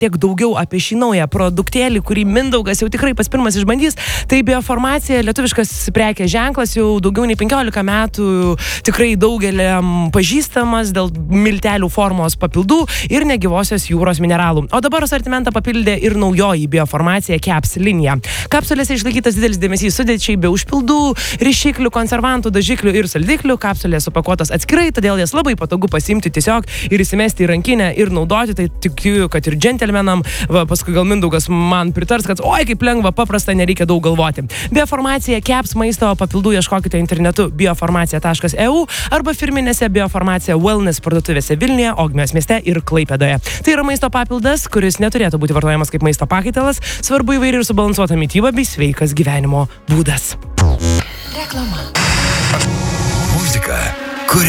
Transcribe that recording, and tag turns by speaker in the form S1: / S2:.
S1: tiek daugiau apie šį naują produktėlį, kurį Mindaugas jau tikrai pas pirmas išbandys. Tai Biofarmacija, lietuviškas prekės ženklas, jau daugiau nei 15 metų tikrai daugeliam pažįstamas dėl miltelių formos papildų ir negyvosios jūros mineralų. O dabar asortimentą papildė ir naujoji Biofarmacija Caps linija. Kapsulėse išlaikytas didelis dėmesys sudėčiai be užpildų, rišiklių, konservantų, dažiklių ir saldiklių. Kapsulės supakuotos atskirai, todėl jas labai patogu pasiimti tiesiog ir įsimesti į rankinę ir naudoti. Tai tikiu, kad ir džentelmenam, paskui gal Mindaugas man pritars, kad oi, kaip lengva, paprasta, nereikia daug galvoti. Biofarmacija Caps maisto papildų ieškokite internetu biofarmacija.eu arba firminėse Biofarmacija Wellness parduotuvėse Vilniuje, Ogmios mieste ir Klaipėdoje. Tai yra maisto papildas, kuris neturėtų būti vartojamas kaip maisto pakaitalas, svarbu įvairi ir subalansuota mityba bei sveikas gyvenimo būdas.
S2: Reklama. Muzika